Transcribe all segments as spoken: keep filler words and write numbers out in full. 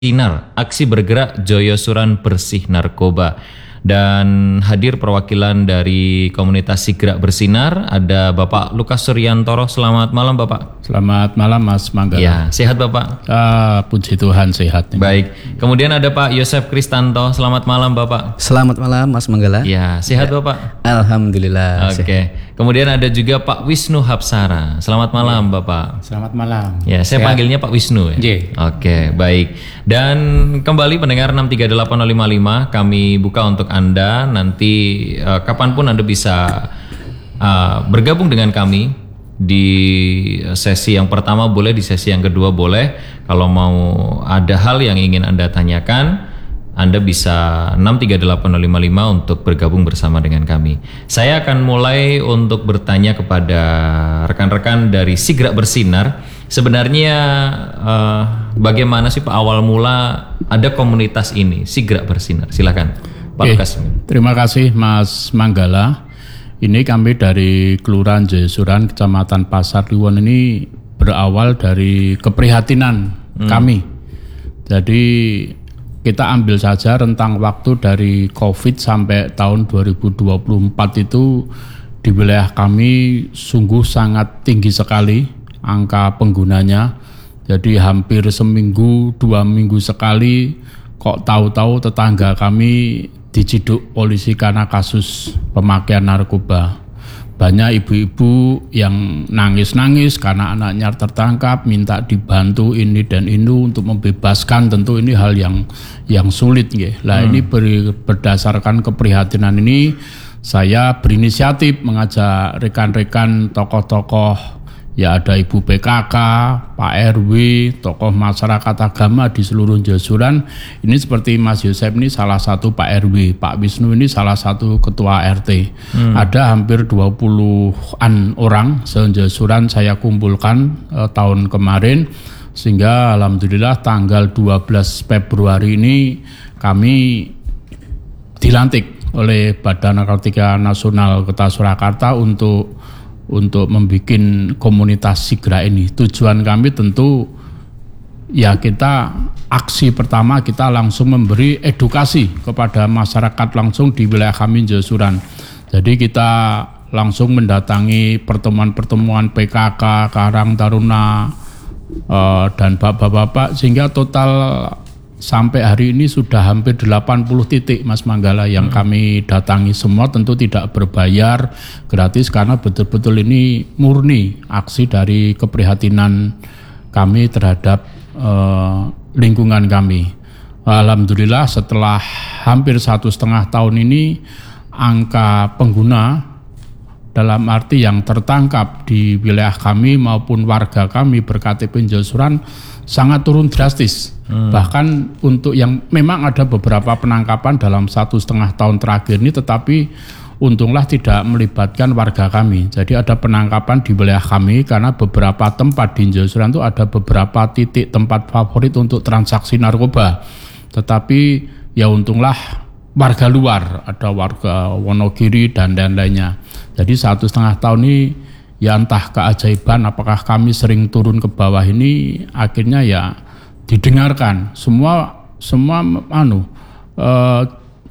Sinar, aksi bergerak Joyosuran bersih narkoba. Dan hadir perwakilan dari komunitas Sigrak Bersinar, ada Bapak Lukas Suryantoro. Selamat malam Bapak. Selamat malam Mas Manggala. Ya, sehat Bapak? Ah, puji Tuhan sehat. Baik. Kemudian ada Pak Yosef Kristanto. Selamat malam Bapak. Selamat malam Mas Manggala. Ya, sehat ya. Bapak? Alhamdulillah. Oke. Okay. Kemudian ada juga Pak Wisnu Hapsara. Selamat malam ya. Bapak. Selamat malam. Ya, saya sehat. Panggilnya Pak Wisnu ya. Yeah. Oke, okay, baik. Dan kembali pendengar enam tiga delapan nol lima lima, kami buka untuk Anda. Nanti uh, kapanpun Anda bisa uh, bergabung dengan kami di sesi yang pertama boleh, di sesi yang kedua boleh. Kalau mau ada hal yang ingin Anda tanyakan, Anda bisa enam tiga delapan nol lima lima untuk bergabung bersama dengan kami. Saya akan mulai untuk bertanya kepada rekan-rekan dari Sigrak Bersinar. Sebenarnya uh, bagaimana sih Pak awal mula ada komunitas ini, Sigrak Bersinar? Silakan Pak Oke, Lukas. Terima kasih Mas Manggala. Ini kami dari Kelurahan Joyosuran, Kecamatan Pasar Kliwon ini berawal dari keprihatinan hmm. kami. Jadi kita ambil saja rentang waktu dari COVID sampai tahun dua ribu dua puluh empat itu di wilayah kami sungguh sangat tinggi sekali angka penggunanya. Jadi hampir seminggu, dua minggu sekali kok tahu-tahu tetangga kami diciduk polisi karena kasus pemakaian narkoba. Banyak ibu-ibu yang nangis-nangis karena anaknya tertangkap, minta dibantu ini dan itu untuk membebaskan. Tentu ini hal yang yang sulit ya. Lah hmm. ini ber, berdasarkan keprihatinan ini saya berinisiatif mengajak rekan-rekan tokoh-tokoh, ya ada Ibu P K K, Pak R W, tokoh masyarakat agama di seluruh Joyosuran. Ini seperti Mas Yosef ini salah satu Pak R W, Pak Wisnu ini salah satu ketua R T. Hmm. Ada hampir dua puluhan orang se-Joyosuran saya kumpulkan eh, tahun kemarin. Sehingga alhamdulillah tanggal dua belas Februari ini kami dilantik oleh Badan Narkotika Nasional Kota Surakarta untuk untuk membuat komunitas Sigrak ini. Tujuan kami tentu ya kita aksi pertama kita langsung memberi edukasi kepada masyarakat langsung di wilayah kami Joyosuran. Jadi kita langsung mendatangi pertemuan-pertemuan P K K, Karang Taruna uh, dan bapak-bapak sehingga total sampai hari ini sudah hampir delapan puluh titik Mas Manggala yang hmm. kami datangi, semua tentu tidak berbayar, gratis karena betul-betul ini murni aksi dari keprihatinan kami terhadap uh, lingkungan kami. Alhamdulillah setelah hampir satu setengah tahun ini angka pengguna dalam arti yang tertangkap di wilayah kami maupun warga kami ber-K T P Joyosuran sangat turun drastis. Hmm. Bahkan untuk yang memang ada beberapa penangkapan dalam satu setengah tahun terakhir ini, tetapi untunglah tidak melibatkan warga kami. Jadi ada penangkapan di wilayah kami karena beberapa tempat di Joyosuran itu ada beberapa titik tempat favorit untuk transaksi narkoba. Tetapi ya untunglah warga luar, ada warga Wonogiri dan lain-lainnya. Jadi satu setengah tahun ini ya entah keajaiban apakah kami sering turun ke bawah ini akhirnya ya didengarkan semua semua anu uh,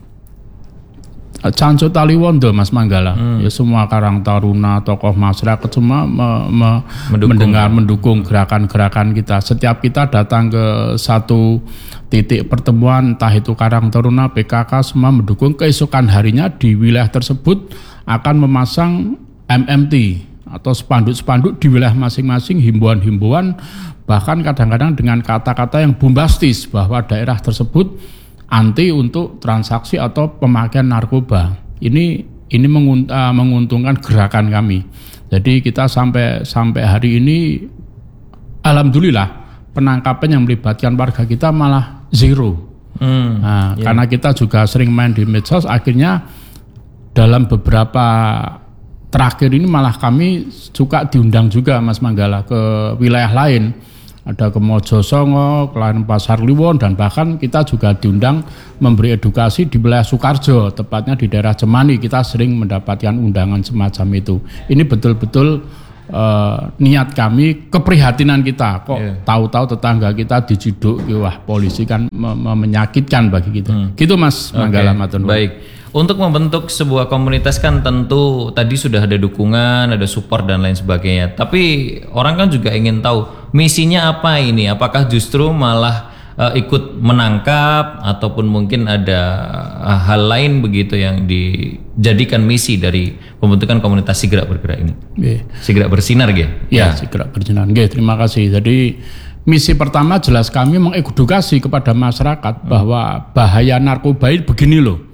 Canco Taliwondo Mas Manggala, hmm. ya semua Karang Taruna, tokoh masyarakat semua me, me, mendukung. mendengar mendukung gerakan-gerakan kita. Setiap kita datang ke satu titik pertemuan, entah itu Karang Taruna, P K K, semua mendukung. Keesokan harinya di wilayah tersebut akan memasang M M T atau spanduk-spanduk di wilayah masing-masing, himbauan-himbauan, bahkan kadang-kadang dengan kata-kata yang bombastis bahwa daerah tersebut anti untuk transaksi atau pemakaian narkoba. Ini ini menguntungkan gerakan kami. Jadi kita sampai sampai hari ini alhamdulillah penangkapan yang melibatkan warga kita malah zero. Hmm, nah, yeah. Karena kita juga sering main di medsos, akhirnya dalam beberapa terakhir ini malah kami suka diundang juga Mas Manggala ke wilayah lain. Ada ke Mojosongo, ke Pasar Kliwon, dan bahkan kita juga diundang memberi edukasi di wilayah Sukarjo, tepatnya di daerah Cemani. Kita sering mendapatkan undangan semacam itu. Ini betul-betul uh, niat kami, keprihatinan kita. Kok yeah. tahu-tahu tetangga kita diciduk, wah polisi kan me- me- menyakitkan bagi kita. Hmm. Gitu Mas Manggala. Okay. Baik. Untuk membentuk sebuah komunitas kan tentu tadi sudah ada dukungan, ada support dan lain sebagainya. Tapi orang kan juga ingin tahu misinya apa ini? Apakah justru malah uh, ikut menangkap ataupun mungkin ada uh, hal lain begitu yang dijadikan misi dari pembentukan komunitas Sigrak Bergerak ini? Yeah. Sigrak Bersinar, gitu. Ya, Sigrak Bersinar. Nggih, terima kasih. Jadi misi pertama jelas kami mengedukasi kepada masyarakat hmm. bahwa bahaya narkoba ini begini loh.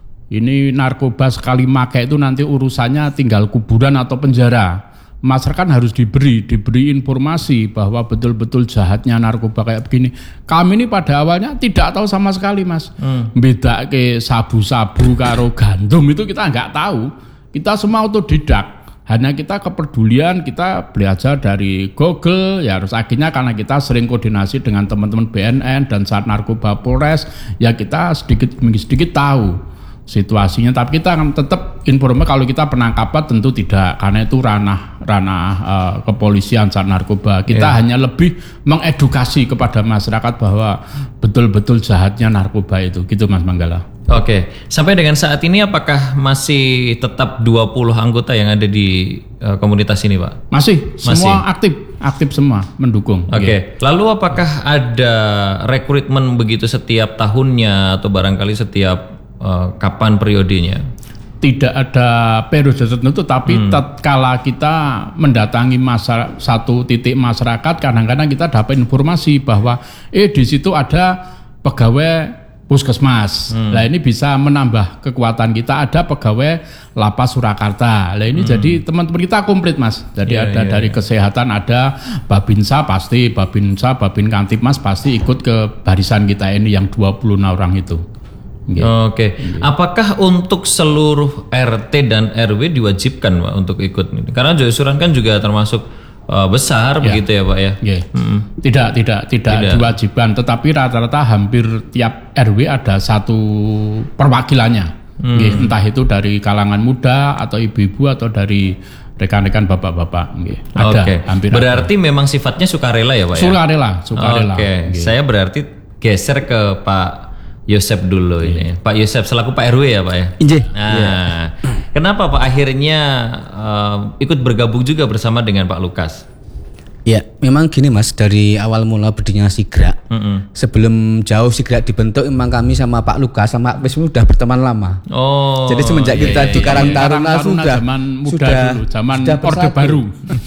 Ini narkoba sekali makai itu nanti urusannya tinggal kuburan atau penjara. Masyarakat harus diberi diberi informasi bahwa betul-betul jahatnya narkoba kayak begini. Kami ini pada awalnya tidak tahu sama sekali, Mas. Hmm. Beda ke sabu-sabu karo gandum itu kita nggak tahu. Kita semua otodidak. Hanya kita kepedulian, kita belajar dari Google, ya harus akhirnya karena kita sering koordinasi dengan teman-teman B N N dan Sat Narkoba Polres, ya kita sedikit sedikit tahu situasinya. Tapi kita akan tetap informasi kalau kita penangkapan tentu tidak, karena itu ranah ranah uh, kepolisian Sat Narkoba. Kita yeah. hanya lebih mengedukasi kepada masyarakat bahwa betul-betul jahatnya narkoba itu, gitu Mas Manggala. Oke, sampai dengan saat ini apakah masih tetap dua puluh anggota yang ada di uh, komunitas ini, Pak? Masih, semua masih aktif, aktif semua mendukung. Oke, okay. Lalu apakah ada rekrutmen begitu setiap tahunnya atau barangkali setiap uh, kapan periodenya? Tidak ada periode tertentu, tapi hmm. tatkala kita mendatangi masa, satu titik masyarakat, kadang-kadang kita dapat informasi bahwa eh di situ ada pegawai puskesmas. Hmm. Nah ini bisa menambah kekuatan kita. Ada pegawai Lapas Surakarta. Nah ini hmm. jadi teman-teman kita komplit, Mas. Jadi yeah, ada yeah, dari yeah. kesehatan, ada Babinsa pasti, Babinsa, Babin Kantipmas pasti ikut ke barisan kita ini yang dua puluh enam orang itu. Oke. Okay. Okay. Apakah untuk seluruh R T dan R W diwajibkan, Pak, untuk ikut ini? Karena Joyosuran kan juga termasuk uh, besar, ya. Begitu ya, Pak ya? Ya. Hmm. Tidak, tidak, tidak, tidak diwajibkan. Tetapi rata-rata hampir tiap R W ada satu perwakilannya. Hmm. Ya, entah itu dari kalangan muda atau ibu-ibu atau dari rekan-rekan bapak-bapak. Ya. Ada. Okay. Hampir. Berarti ada. Memang sifatnya sukarela ya, Pak? Sukarela, sukarela. Oke. Okay. Ya. Saya berarti geser ke Pak Yosep dulu ini, Pak Yosep selaku Pak R W ya, Pak ya. Injih. Nah, yeah. Kenapa Pak akhirnya uh, ikut bergabung juga bersama dengan Pak Lukas? Ya, memang gini Mas, dari awal mula berdirinya Sigrak, mm-hmm. sebelum jauh Sigrak dibentuk, memang kami sama Pak Lukas sama Pak Wisnu sudah berteman lama. Oh. Jadi semenjak iya, kita iya, di Karang Taruna sudah zaman muda sudah, dulu, zaman sudah Orde Baru.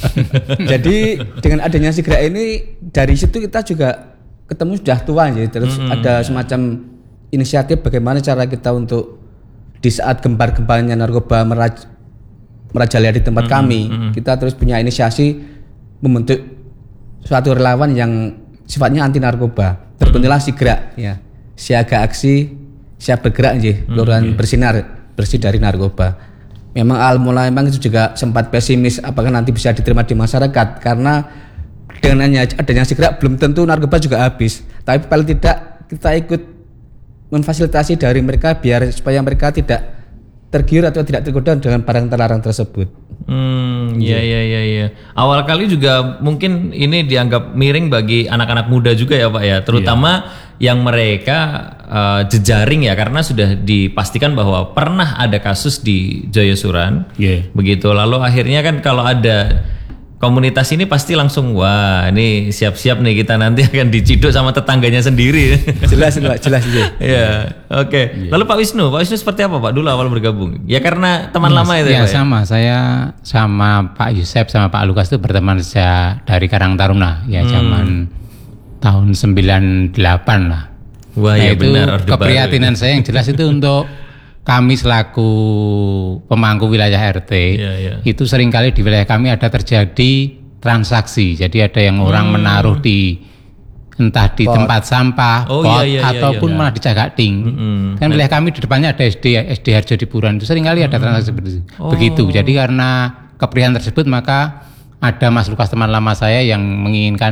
Jadi dengan adanya Sigrak ini, dari situ kita juga ketemu sudah tua, jadi terus mm-hmm. ada semacam inisiatif bagaimana cara kita untuk di saat gempar-gemparnya narkoba meraj, merajalela di tempat mm-hmm, kami, mm-hmm. kita terus punya inisiasi membentuk suatu relawan yang sifatnya anti narkoba. Terbentuklah Sigrak, ya, siaga aksi, siap bergerak, nggih, Kelurahan mm-hmm. Bersinar, bersih dari narkoba. Memang awal mula memang itu juga sempat pesimis apakah nanti bisa diterima di masyarakat, karena dengan adanya Sigrak belum tentu narkoba juga habis. Tapi paling tidak kita ikut memfasilitasi dari mereka biar supaya mereka tidak tergiur atau tidak tergoda dengan barang terlarang tersebut. Hmm, iya iya iya iya. Awal kali juga mungkin ini dianggap miring bagi anak-anak muda juga ya, Pak ya, terutama yeah. yang mereka uh, jejaring ya, karena sudah dipastikan bahwa pernah ada kasus di Joyosuran. Yeah. Begitu. Lalu akhirnya kan kalau ada komunitas ini pasti langsung wah ini siap-siap nih kita nanti akan diciduk sama tetangganya sendiri. Jelas jelas jelas. Ya, oke. Okay. Yeah. Lalu Pak Wisnu, Pak Wisnu seperti apa Pak dulu awal bergabung? Ya karena teman yes, lama itu ya, ya, Pak. Sama, saya sama Pak Yosep sama Pak Lukas itu berteman sejak dari Karang Taruna ya, hmm. zaman tahun sembilan delapan lah. Wah, nah, ya itu benar. keprihatinan saya yang jelas itu untuk kami selaku pemangku wilayah R T, yeah, yeah. itu seringkali di wilayah kami ada terjadi transaksi. Jadi ada yang orang hmm. menaruh di entah di pot. tempat sampah, oh, pot, iya, iya, ataupun iya, iya. malah di Cagating. Mm-hmm. Kan wilayah kami di depannya ada S D S D Harjo Dipuran, itu seringkali ada transaksi seperti itu. Oh. Begitu. Jadi karena keprihatinan tersebut maka ada Mas Lukas teman lama saya yang menginginkan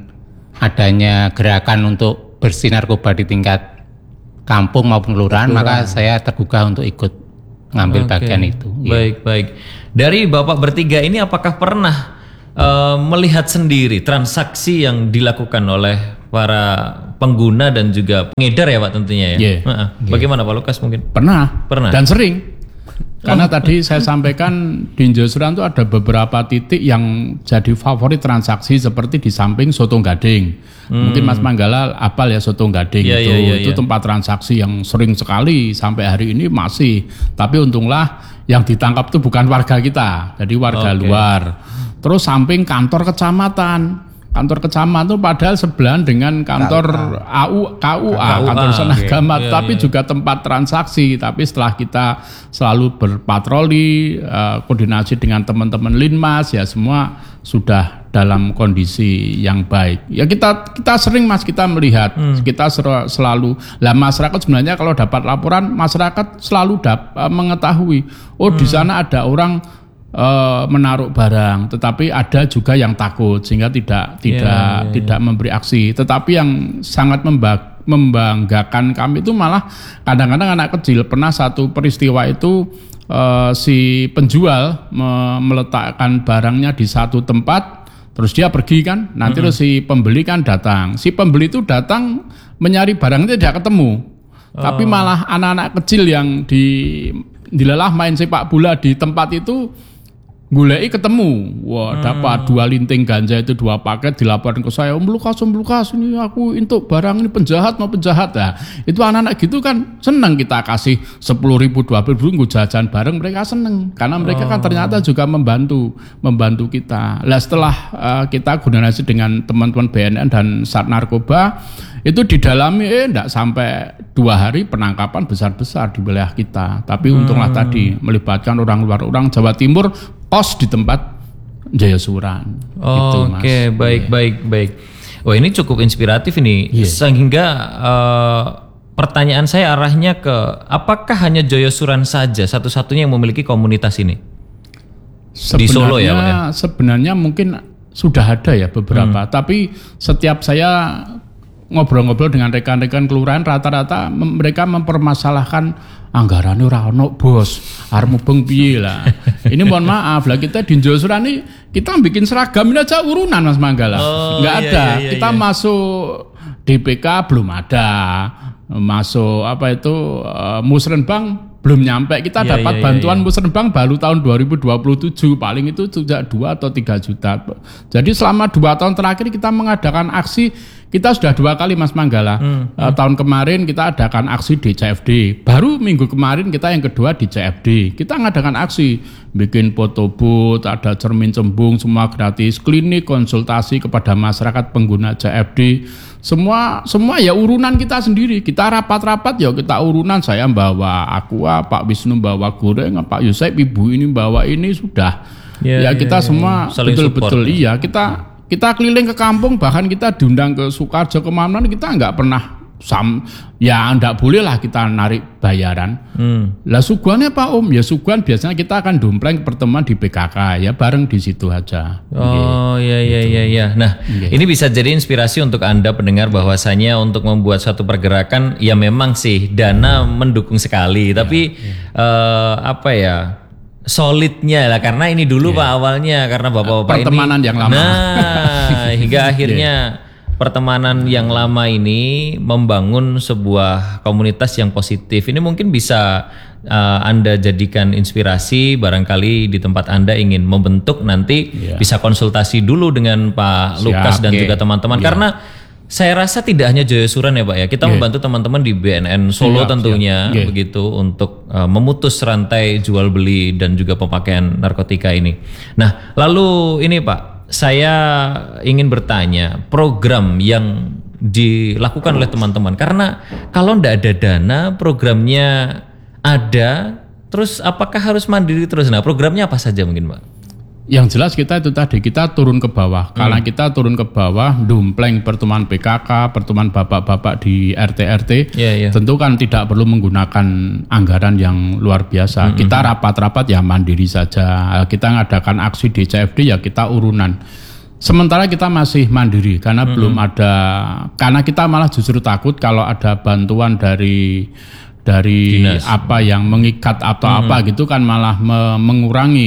adanya gerakan untuk bersih narkoba di tingkat kampung maupun kelurahan, maka saya tergugah untuk ikut ngambil okay. bagian itu. Baik, ya. baik. Dari Bapak bertiga ini apakah pernah uh, melihat sendiri transaksi yang dilakukan oleh para pengguna dan juga pengedar ya Pak tentunya ya. Yeah. Uh-uh. Bagaimana Pak Lukas mungkin? Pernah. Pernah. Dan sering. Karena oh. tadi saya sampaikan di Injosuran itu ada beberapa titik yang jadi favorit transaksi seperti di samping Soto Gading. Hmm. Mungkin Mas Manggala apal ya Soto Gading yeah, itu. Yeah, yeah, itu yeah. tempat transaksi yang sering sekali sampai hari ini masih. Tapi untunglah yang ditangkap itu bukan warga kita, jadi warga okay. luar. Terus samping kantor kecamatan. Kantor kecamatan itu padahal sebelahan dengan kantor A U, K U A, kantor usaha agama, okay. tapi yeah. juga tempat transaksi. Tapi setelah kita selalu berpatroli, uh, koordinasi dengan teman-teman Linmas, ya semua sudah dalam kondisi yang baik. Ya kita kita sering Mas kita melihat, hmm. kita ser- selalu. Lah masyarakat sebenarnya kalau dapat laporan, masyarakat selalu dap- uh, mengetahui, oh hmm. di sana ada orang Uh, menaruh barang, tetapi ada juga yang takut sehingga tidak tidak yeah, yeah, tidak yeah. memberi aksi. Tetapi yang sangat memba- membanggakan kami itu malah kadang-kadang anak kecil. Pernah satu peristiwa itu uh, si penjual me- meletakkan barangnya di satu tempat, terus dia pergi kan, nanti mm-hmm. terus si pembeli kan datang. Si pembeli itu datang mencari barang itu tidak ketemu, oh. tapi malah anak-anak kecil yang di dilelah main sepak bola di tempat itu gulei ketemu, wah hmm. dapat dua linting ganja itu dua paket, dilaporkan ke saya, Om Lukas, Om Lukas ini aku untuk barang ini penjahat mau penjahat ya. Itu anak-anak gitu kan senang kita kasih sepuluh ribu dua puluh ribu jajan bareng, mereka seneng karena mereka oh. kan ternyata juga membantu membantu kita. Lah setelah uh, kita koordinasi dengan teman-teman B N N dan Sat Narkoba itu didalami eh enggak sampai dua hari penangkapan besar-besar di wilayah kita. Tapi untunglah hmm. tadi melibatkan orang luar, orang Jawa Timur, pos di tempat Jayasuran. Oh, Oke, okay. baik, yeah. baik, baik. Oh ini cukup inspiratif ini, yeah. sehingga uh, pertanyaan saya arahnya ke apakah hanya Jayasuran saja satu-satunya yang memiliki komunitas ini di Solo ya, Pak ya? Sebenarnya mungkin sudah ada ya beberapa, hmm. tapi setiap saya ngobrol-ngobrol dengan rekan-rekan kelurahan rata-rata mem- mereka mempermasalahkan anggaran ora ono bos, arep mubeng piye lah. Ini mohon maaf lah, kita di Injosuran ini kita bikin seragam ini aja urunan Mas Manggala. Oh, nggak iya, ada. Iya, iya, kita iya. masuk D P K belum ada. Masuk apa itu uh, Musrenbang belum nyampe. Kita yeah, dapat yeah, bantuan yeah, yeah. Musrenbang baru tahun dua ribu dua puluh tujuh, paling itu sejak dua atau tiga juta. Jadi selama dua tahun terakhir kita mengadakan aksi, kita sudah dua kali Mas Manggala. Hmm, uh, hmm. Tahun kemarin kita adakan aksi di C F D. Baru minggu kemarin kita yang kedua di C F D. Kita ngadakan aksi, bikin foto booth, ada cermin cembung, semua gratis, klinik konsultasi kepada masyarakat pengguna C F D. Semua semua ya urunan kita sendiri. Kita rapat-rapat ya kita urunan, saya bawa aqua, Pak Wisnu bawa goreng, Pak Yusuf Ibu ini bawa ini sudah. Yeah, ya kita yeah, semua yeah. betul-betul iya kita kita keliling ke kampung, bahkan kita diundang ke Sukarjo, kemana kita nggak pernah sam ya nggak boleh lah kita narik bayaran. Hmm. Lah suguhannya Pak Om, ya suguhan biasanya kita akan dompleng pertemuan di P K K ya bareng di situ aja. Oh iya iya iya iya. Nah okay. ini bisa jadi inspirasi untuk Anda pendengar bahwasanya untuk membuat suatu pergerakan ya memang sih dana mendukung sekali, ya, tapi ya. Uh, apa ya? solidnya lah, karena ini dulu yeah. Pak awalnya karena bapak-bapak pertemanan ini, yang lama. Nah hingga akhirnya yeah. pertemanan yang lama ini membangun sebuah komunitas yang positif. Ini mungkin bisa uh, Anda jadikan inspirasi, barangkali di tempat Anda ingin membentuk nanti yeah. bisa konsultasi dulu dengan Pak Siap, Lukas dan okay. juga teman-teman yeah. karena saya rasa tidak hanya Jayasuran ya Pak ya, kita yeah. membantu teman-teman di B N N Solo yeah, tentunya yeah. begitu untuk uh, memutus rantai jual beli dan juga pemakaian narkotika ini. Nah lalu ini Pak, saya ingin bertanya program yang dilakukan oleh teman-teman, karena kalau tidak ada dana programnya ada, terus apakah harus mandiri terus? Nah programnya apa saja mungkin Pak? Yang jelas kita itu tadi kita turun ke bawah. Hmm. Karena kita turun ke bawah, dompleng pertemuan P K K, pertemuan bapak-bapak di R T R T, yeah, yeah. tentu kan tidak perlu menggunakan anggaran yang luar biasa. Hmm. Kita rapat-rapat ya mandiri saja. Kita ngadakan aksi di C F D ya kita urunan. Sementara kita masih mandiri karena hmm. belum ada, karena kita malah justru takut kalau ada bantuan dari dari Dinas. apa yang mengikat atau hmm. apa gitu kan malah me- mengurangi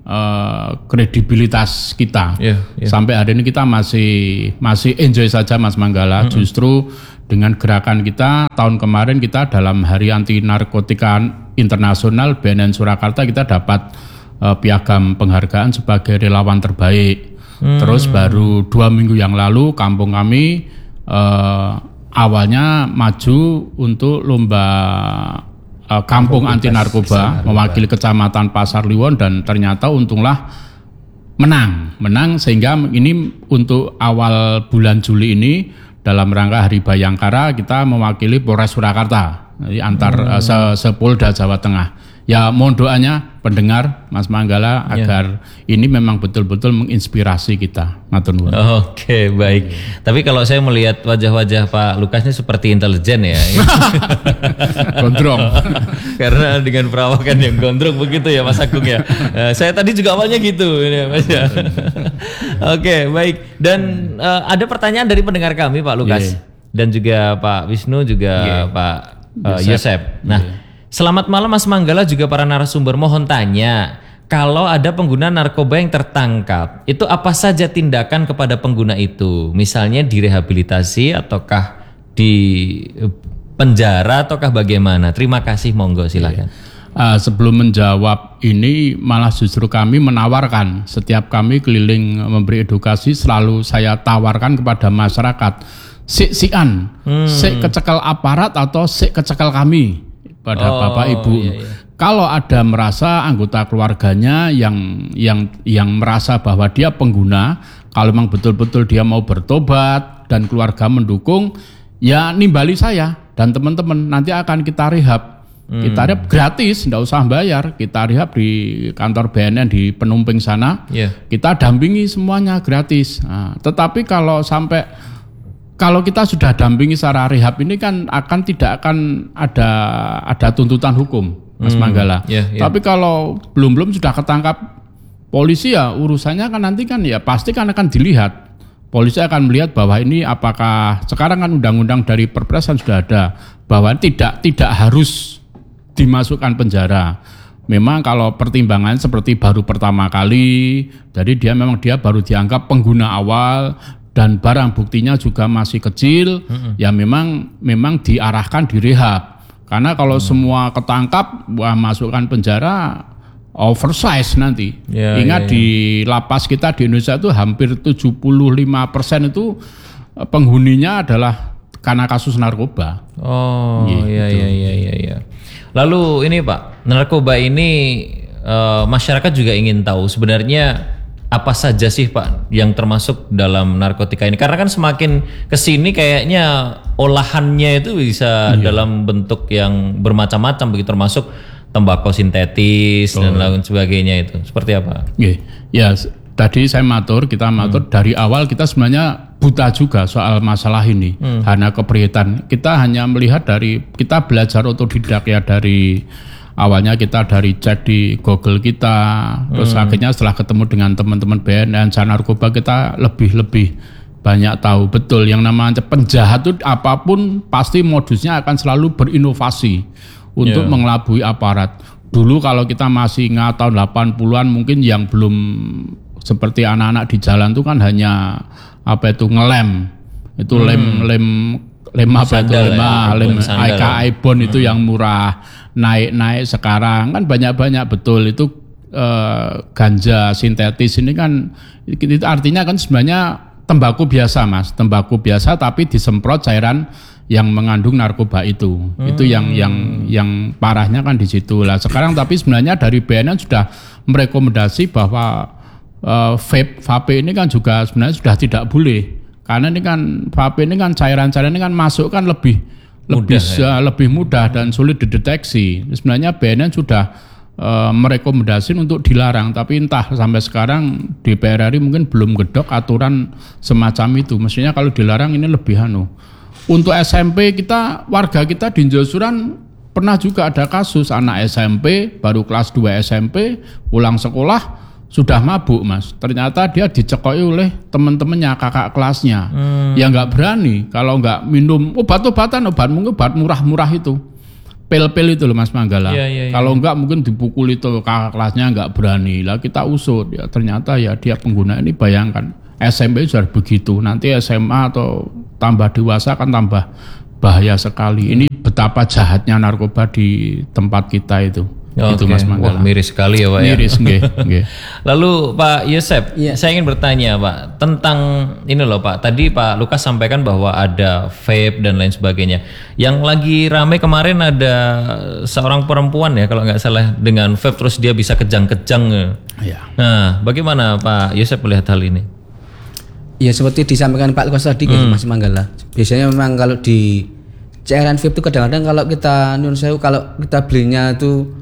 uh, kredibilitas kita. Yeah, yeah. Sampai hari ini kita masih masih enjoy saja Mas Manggala. Mm-hmm. Justru dengan gerakan kita tahun kemarin kita dalam Hari Anti Narkotika Internasional B N N Surakarta kita dapat uh, piagam penghargaan sebagai relawan terbaik. Mm. Terus baru dua minggu yang lalu kampung kami uh, awalnya maju untuk lomba uh, kampung anti narkoba mewakili kecamatan Pasar Liwon dan ternyata untunglah menang, menang sehingga ini untuk awal bulan Juli ini dalam rangka Hari Bayangkara kita mewakili Polres Surakarta, jadi antar hmm. uh, se sepolda Jawa Tengah. Ya mohon doanya pendengar Mas Manggala ya. Agar ini memang betul-betul menginspirasi kita. Matur nuwun. Oke, baik. Hmm. Tapi kalau saya melihat wajah-wajah Pak Lukas ini seperti intelijen ya. Gondrong. Karena dengan perawakan yang gondrong begitu ya Mas Agung ya. Uh, saya tadi juga awalnya gitu ya Mas ya. Oke, baik. Dan uh, ada pertanyaan dari pendengar kami Pak Lukas yeah. dan juga Pak Wisnu juga yeah. Pak uh, Yosep. Nah, yeah. Selamat malam Mas Manggala juga para narasumber, mohon tanya, kalau ada pengguna narkoba yang tertangkap, itu apa saja tindakan kepada pengguna itu? Misalnya direhabilitasi ataukah di penjara ataukah bagaimana? Terima kasih, monggo silakan. Uh, sebelum menjawab ini malah justru kami menawarkan, setiap kami keliling memberi edukasi selalu saya tawarkan kepada masyarakat, sik-sikan, hmm. sik kecekel aparat atau sik kecekel kami. Pada oh, Bapak Ibu, iya, iya. Kalau ada merasa anggota keluarganya yang yang yang merasa bahwa dia pengguna, kalau memang betul-betul dia mau bertobat dan keluarga mendukung, ya nimbali saya dan teman-teman, nanti akan kita rehab. Hmm. Kita rehab gratis, tidak usah bayar. Kita rehab di kantor B N N di Penumping sana, yeah. Kita dampingi semuanya gratis. Nah, tetapi kalau sampai kalau kita sudah dampingi secara rehab ini kan akan tidak akan ada ada tuntutan hukum, Mas hmm, Manggala. Yeah, yeah. Tapi kalau belum-belum sudah ketangkap polisi ya urusannya kan nanti kan ya pasti kan akan dilihat. Polisi akan melihat bahwa ini apakah sekarang kan undang-undang dari Perpres kan sudah ada bahwa tidak tidak harus dimasukkan penjara. Memang kalau pertimbangan seperti baru pertama kali, jadi dia memang dia baru dianggap pengguna awal. Dan barang buktinya juga masih kecil, mm-hmm. ya memang memang diarahkan direhab. Karena kalau mm. semua ketangkap, wah masukkan penjara, oversize nanti. Yeah, Ingat yeah, yeah. di lapas kita di Indonesia itu hampir tujuh puluh lima persen itu penghuninya adalah karena kasus narkoba. Oh iya iya iya iya. Ya. Lalu ini Pak, narkoba ini uh, masyarakat juga ingin tahu sebenarnya apa saja sih Pak yang termasuk dalam narkotika ini? Karena kan semakin kesini kayaknya olahannya itu bisa iya. dalam bentuk yang bermacam-macam begitu, termasuk tembakau sintetis oh. dan lain sebagainya itu. Seperti apa? Yeah. Ya, tadi saya matur, kita matur hmm. dari awal kita sebenarnya buta juga soal masalah ini. Hmm. Hanya keprihatin. Kita hanya melihat dari kita belajar otodidak ya dari awalnya kita dari cek di Google kita, terus hmm. akhirnya setelah ketemu dengan teman-teman B N N San Narkoba kita lebih-lebih banyak tahu betul yang namanya penjahat itu apapun pasti modusnya akan selalu berinovasi untuk yeah. mengelabui aparat. Dulu kalau kita masih ingat tahun delapan puluhan mungkin yang belum seperti anak-anak di jalan itu kan hanya apa itu ngelem, itu hmm. lem lem lem apa itu lem ya, lem I K I bond itu hmm. yang murah. Naik-naik sekarang kan banyak-banyak betul itu eh, ganja sintetis ini kan itu artinya kan sebenarnya tembakau biasa Mas, tembakau biasa tapi disemprot cairan yang mengandung narkoba itu. Hmm. Itu yang yang yang parahnya kan di situ lah. Sekarang tapi sebenarnya dari B N N sudah merekomendasi bahwa eh, vape vape ini kan juga sebenarnya sudah tidak boleh. Karena ini kan vape ini kan cairan-cairan ini kan masuk kan lebih lebih mudah, ya? lebih mudah dan sulit dideteksi. Sebenarnya B N N sudah uh, merekomendasi untuk dilarang, tapi entah sampai sekarang D P R R I mungkin belum gedok aturan semacam itu. Maksudnya kalau dilarang ini lebih anu. Untuk S M P kita, warga kita di Josuran pernah juga ada kasus anak S M P baru kelas dua S M P pulang sekolah sudah mabuk Mas. Ternyata dia dicekoi oleh teman-temannya kakak kelasnya hmm. yang nggak berani kalau nggak minum obat-obatan, obat mungkin obat murah-murah itu. pel-pel itu loh Mas Manggala. Ya, ya, ya. Kalau enggak mungkin dipukul itu kakak kelasnya enggak berani. Lah kita usut ya ternyata ya dia pengguna ini, bayangkan S M P sudah begitu, nanti S M A atau tambah dewasa kan tambah bahaya sekali. Ini betapa jahatnya narkoba di tempat kita itu. Oh, itu okay. Mas Manggala. Wah, miris sekali ya Pak ya. Miris nggih, nggih. Lalu Pak Yosep, Iya. saya ingin bertanya Pak tentang ini loh Pak. Tadi Pak Lukas sampaikan bahwa ada vape dan lain sebagainya. Yang lagi rame kemarin ada seorang perempuan ya kalau nggak salah dengan vape terus dia bisa kejang-kejang. Iya. Nah, bagaimana Pak Yosep melihat hal ini? Ya seperti disampaikan Pak Lukas tadi hmm. Mas Manggala. Biasanya memang kalau di cairan vape itu kadang-kadang kalau kita nyun sewu kalau kita belinya itu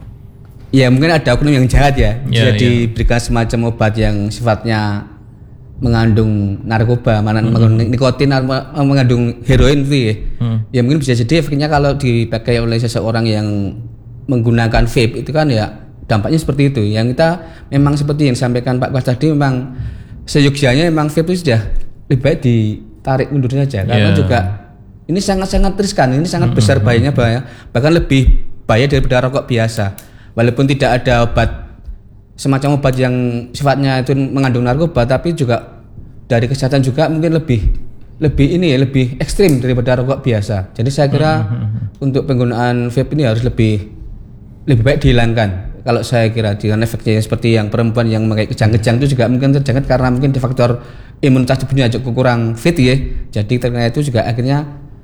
ya mungkin ada oknum yang jahat ya, Ya, jadi ya. diberikan semacam obat yang sifatnya mengandung narkoba, mana mm-hmm. mengandung nikotin atau mengandung heroin itu ya. Mm. Ya mungkin bisa jadi efeknya kalau dipakai oleh seseorang yang menggunakan vape itu kan ya dampaknya seperti itu. Yang kita memang seperti yang disampaikan Pak Lukas tadi, memang seyogyanya memang vape itu sudah lebih baik ditarik mundur saja karena Yeah. juga ini sangat-sangat riskan, ini sangat Mm-hmm. besar bahayanya, bahaya, bahkan lebih bahaya daripada rokok biasa. Walaupun tidak ada obat semacam obat yang sifatnya itu mengandung narkoba, tapi juga dari kesehatan juga mungkin lebih lebih ini ya lebih ekstrim daripada rokok biasa. Jadi saya kira mm-hmm. untuk penggunaan vape ini harus lebih lebih baik dihilangkan. Kalau saya kira dengan efeknya seperti yang perempuan yang memakai kejang-kejang itu juga mungkin terjangkit karena mungkin faktor imunitas tubuhnya juga kurang fit ya. Jadi terkena itu juga akhirnya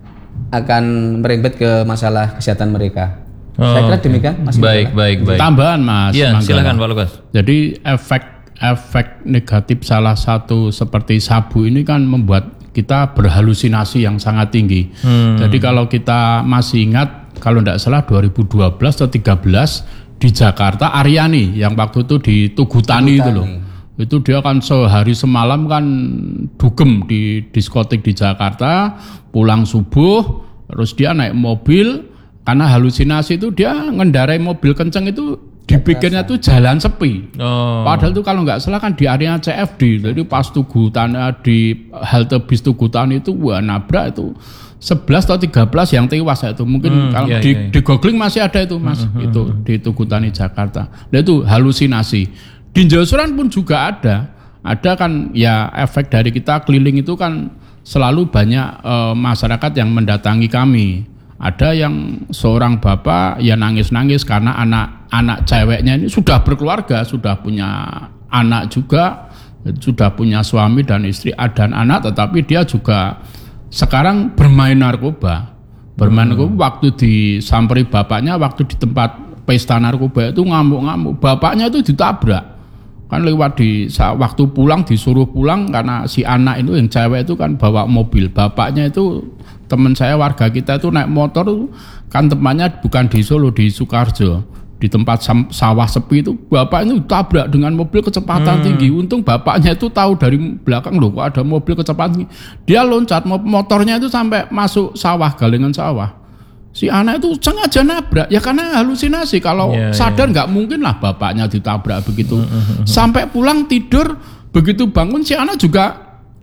akan merembet ke masalah kesehatan mereka. Oh, saya kira demikian Mas. Baik, baik, baik. Tambahan Mas Iya, Manggala. silakan Pak Lukas. Jadi efek efek negatif salah satu seperti sabu ini kan membuat kita berhalusinasi yang sangat tinggi. Hmm. Jadi kalau kita masih ingat kalau tidak salah dua ribu dua belas atau tiga belas di Jakarta Aryani yang waktu itu di Tugu Tani itu loh. Itu dia kan sehari semalam kan dugem di diskotik di Jakarta, pulang subuh terus dia naik mobil. Karena halusinasi itu dia ngendarai mobil kenceng itu dipikirnya tuh jalan sepi. Oh. Padahal tuh kalau nggak salah kan di area C F D. Jadi pas Tugu Tani di halte bis Tugu Tani itu wah nabrak itu sebelas atau tiga belas yang tewas itu. Mungkin hmm, kalau iya, di, iya. di googling masih ada itu Mas. Hmm, itu hmm. di Tugu Tani Jakarta. Nah itu halusinasi. Di Jausuran pun juga ada. Ada kan ya efek dari kita keliling itu kan selalu banyak e, masyarakat yang mendatangi kami. Ada yang seorang bapak ya nangis-nangis karena anak-anak ceweknya ini sudah berkeluarga, sudah punya anak juga, sudah punya suami dan istri dan anak, tetapi dia juga sekarang bermain narkoba. Bermain hmm. narkoba waktu disamperi bapaknya, waktu di tempat pesta narkoba itu ngamuk-ngamuk. Bapaknya itu ditabrak. Kan lewat di waktu pulang disuruh pulang karena si anak itu yang cewek itu kan bawa mobil. Bapaknya itu teman saya warga kita itu naik motor kan tempatnya bukan di Solo, di Sukarjo, di tempat sawah sepi itu bapak itu tabrak dengan mobil kecepatan hmm. tinggi. Untung bapaknya itu tahu dari belakang loh kok ada mobil kecepatan tinggi. Dia loncat motornya itu sampai masuk sawah, galengan sawah. Si anak itu sengaja nabrak ya karena halusinasi. Kalau yeah, sadar nggak yeah. mungkin lah bapaknya ditabrak begitu. Sampai pulang tidur begitu bangun si anak juga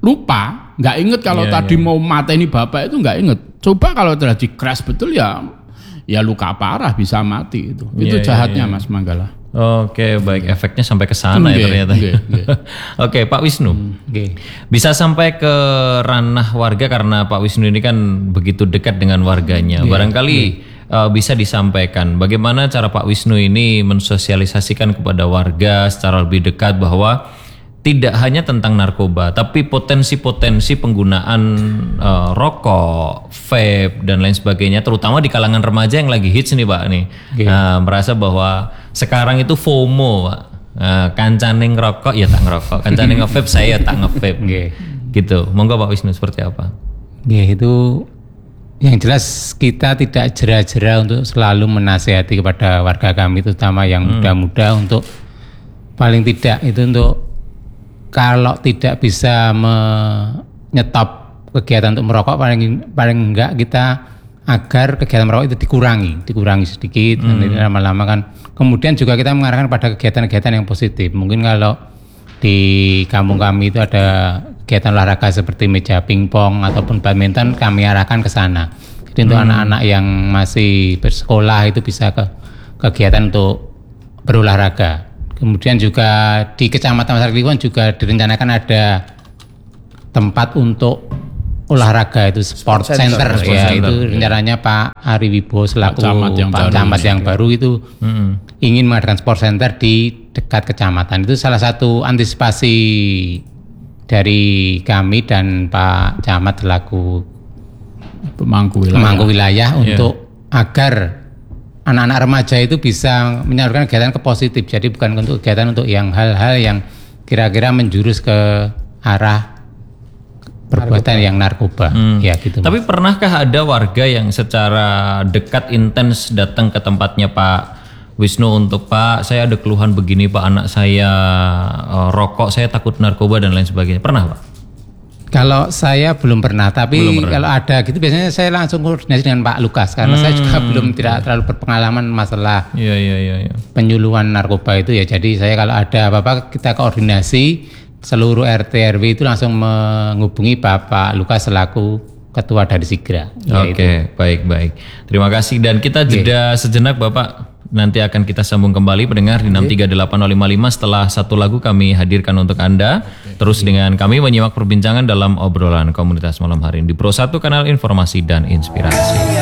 lupa, nggak inget kalau yeah, tadi yeah. mau mateni bapak itu nggak inget. Coba kalau terjadi crash betul ya, ya luka parah bisa mati itu. Itu yeah, jahatnya yeah, yeah. Mas Manggala. Oke, baik, efeknya sampai ke sana ya ternyata. Okay, okay. Oke, Pak Wisnu. Okay. Bisa sampai ke ranah warga karena Pak Wisnu ini kan begitu dekat dengan warganya. Yeah, Barangkali yeah. Uh, bisa disampaikan bagaimana cara Pak Wisnu ini mensosialisasikan kepada warga secara lebih dekat bahwa tidak hanya tentang narkoba, tapi potensi-potensi penggunaan uh, rokok, vape dan lain sebagainya, terutama di kalangan remaja yang lagi hits nih Pak nih, okay. uh, merasa bahwa sekarang itu FOMO, Pak. Uh, kancane ngerokok ya tak ngerokok, kancane nge-vape saya tak nge-vape, okay. gitu. Monggo Pak Wisnu seperti apa? Ya itu yang jelas kita tidak jera-jera untuk selalu menasihati kepada warga kami, terutama yang hmm. muda-muda untuk paling tidak itu untuk kalau tidak bisa menyetop kegiatan untuk merokok paling paling enggak kita agar kegiatan merokok itu dikurangi, dikurangi sedikit hmm. dan lama-lama kan. Kemudian juga kita mengarahkan pada kegiatan-kegiatan yang positif. Mungkin kalau di kampung kami itu ada kegiatan olahraga seperti meja pingpong ataupun badminton, kami arahkan ke sana. Jadi untuk anak-anak yang masih bersekolah itu bisa ke kegiatan untuk berolahraga. Kemudian juga di Kecamatan Pasar Kliwon juga direncanakan ada tempat untuk olahraga itu sport, sport center, center ya center. Itu rencananya Pak Ari Wibowo selaku Pak Camat yang, Pak baru, Camat yang baru itu hmm. ingin mengadakan sport center di dekat kecamatan. Itu salah satu antisipasi dari kami dan Pak Camat selaku pemangku wilayah, pemangku wilayah yeah. untuk agar anak-anak remaja itu bisa menyalurkan kegiatan ke positif. Jadi bukan untuk kegiatan untuk yang hal-hal yang kira-kira menjurus ke arah perbuatan narkoba. yang narkoba, hmm. ya gitu. Tapi Mas. Pernahkah ada warga yang secara dekat intens datang ke tempatnya Pak Wisnu untuk Pak, saya ada keluhan begini Pak, anak saya uh, rokok, saya takut narkoba dan lain sebagainya. Pernah Pak? Kalau saya belum pernah, tapi belum pernah. Kalau ada gitu biasanya saya langsung koordinasi dengan Pak Lukas karena hmm. saya juga belum tidak terlalu berpengalaman masalah ya, ya, ya, ya. penyuluhan narkoba itu ya. Jadi saya kalau ada apa-apa kita koordinasi. Seluruh R T R W itu langsung menghubungi Bapak Lukas selaku ketua dari Sigra. Oke, okay, baik-baik. Terima kasih dan kita jeda yeah. sejenak Bapak. Nanti akan kita sambung kembali pendengar di enam tiga delapan nol lima lima setelah satu lagu kami hadirkan untuk Anda. Terus dengan kami menyimak perbincangan dalam obrolan komunitas malam hari ini di Pro satu Kanal Informasi dan Inspirasi.